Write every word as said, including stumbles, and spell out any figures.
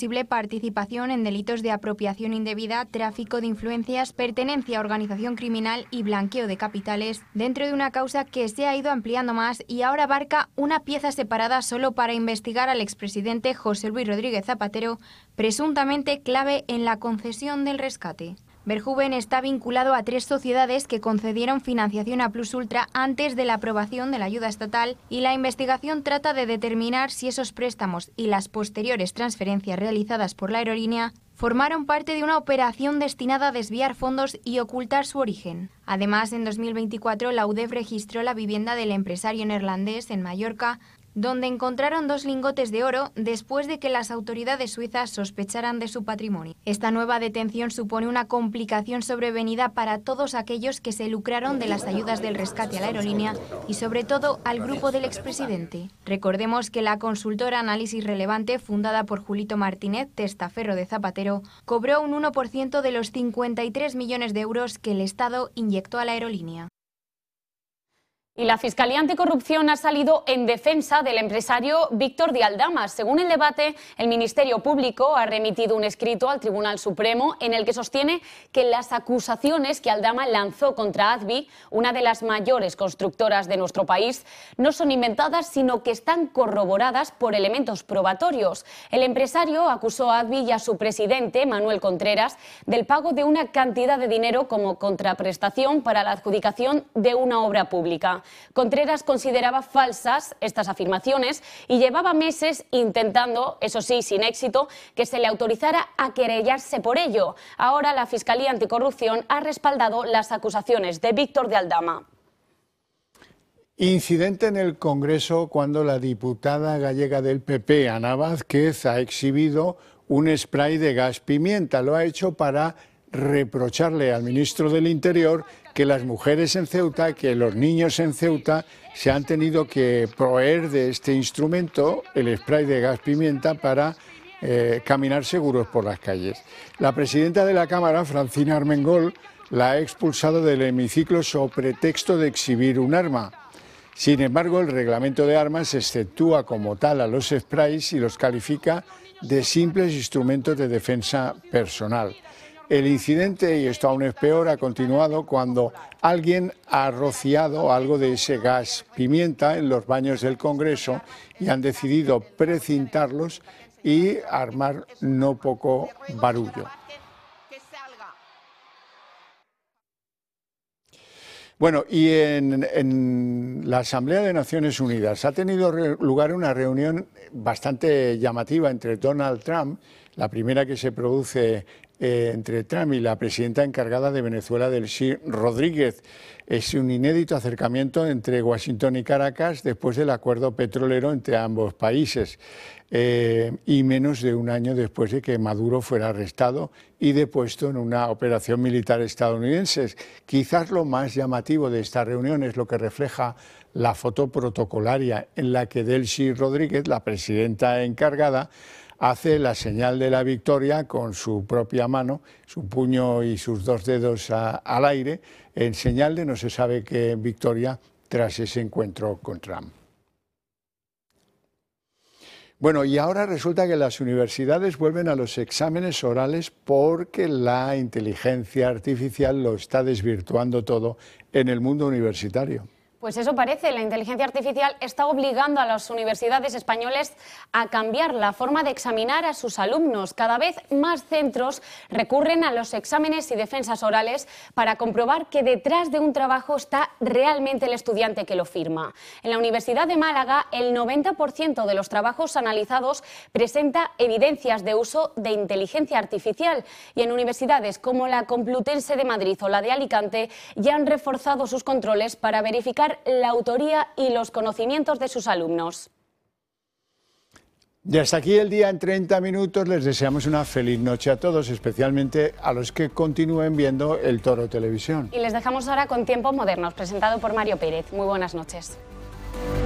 posible participación en delitos de apropiación indebida, tráfico de influencias, pertenencia a organización criminal y blanqueo de capitales, dentro de una causa que se ha ido ampliando más y ahora abarca una pieza separada solo para investigar al expresidente José Luis Rodríguez Zapatero, presuntamente clave en la concesión del rescate. Verhoeven está vinculado a tres sociedades que concedieron financiación a Plus Ultra antes de la aprobación de la ayuda estatal y la investigación trata de determinar si esos préstamos y las posteriores transferencias realizadas por la aerolínea formaron parte de una operación destinada a desviar fondos y ocultar su origen. Además, en dos mil veinticuatro la U D E F registró la vivienda del empresario neerlandés en Mallorca, donde encontraron dos lingotes de oro después de que las autoridades suizas sospecharan de su patrimonio. Esta nueva detención supone una complicación sobrevenida para todos aquellos que se lucraron de las ayudas del rescate a la aerolínea y sobre todo al grupo del expresidente. Recordemos que la consultora Análisis Relevante, fundada por Julito Martínez, testaferro de Zapatero, cobró un uno por ciento de los cincuenta y tres millones de euros que el Estado inyectó a la aerolínea. Y la Fiscalía Anticorrupción ha salido en defensa del empresario Víctor de Aldama. Según el debate, el Ministerio Público ha remitido un escrito al Tribunal Supremo en el que sostiene que las acusaciones que Aldama lanzó contra Advi, una de las mayores constructoras de nuestro país, no son inventadas, sino que están corroboradas por elementos probatorios. El empresario acusó a Advi y a su presidente, Manuel Contreras, del pago de una cantidad de dinero como contraprestación para la adjudicación de una obra pública. Contreras consideraba falsas estas afirmaciones y llevaba meses intentando, eso sí, sin éxito, que se le autorizara a querellarse por ello. Ahora la Fiscalía Anticorrupción ha respaldado las acusaciones de Víctor de Aldama. Incidente en el Congreso cuando la diputada gallega del P P, Ana Vázquez, ha exhibido un spray de gas pimienta. Lo ha hecho para reprocharle al ministro del Interior que las mujeres en Ceuta, que los niños en Ceuta se han tenido que proveer de este instrumento, el spray de gas pimienta, para eh, caminar seguros por las calles. La presidenta de la Cámara, Francina Armengol, la ha expulsado del hemiciclo sobre pretexto de exhibir un arma. Sin embargo, el reglamento de armas exceptúa como tal a los sprays y los califica de simples instrumentos de defensa personal. El incidente, y esto aún es peor, ha continuado cuando alguien ha rociado algo de ese gas pimienta en los baños del Congreso y han decidido precintarlos y armar no poco barullo. Bueno, y en, en la Asamblea de Naciones Unidas ha tenido lugar una reunión bastante llamativa entre Donald Trump, la primera que se produce eh, entre Trump y la presidenta encargada de Venezuela, Delcy Rodríguez. Es un inédito acercamiento entre Washington y Caracas después del acuerdo petrolero entre ambos países eh, y menos de un año después de que Maduro fuera arrestado y depuesto en una operación militar estadounidense. Quizás lo más llamativo de esta reunión es lo que refleja la foto protocolaria en la que Delcy Rodríguez, la presidenta encargada, hace la señal de la victoria con su propia mano, su puño y sus dos dedos a, al aire, en señal de no se sabe qué victoria tras ese encuentro con Trump. Bueno, y ahora resulta que las universidades vuelven a los exámenes orales porque la inteligencia artificial lo está desvirtuando todo en el mundo universitario. Pues eso parece, la inteligencia artificial está obligando a las universidades españolas a cambiar la forma de examinar a sus alumnos. Cada vez más centros recurren a los exámenes y defensas orales para comprobar que detrás de un trabajo está realmente el estudiante que lo firma. En la Universidad de Málaga, el noventa por ciento de los trabajos analizados presenta evidencias de uso de inteligencia artificial y en universidades como la Complutense de Madrid o la de Alicante ya han reforzado sus controles para verificar la autoría y los conocimientos de sus alumnos. Y hasta aquí el día en treinta minutos. Les deseamos una feliz noche a todos, especialmente a los que continúen viendo El Toro Televisión. Y les dejamos ahora con Tiempos Modernos, presentado por Mario Pérez. Muy buenas noches.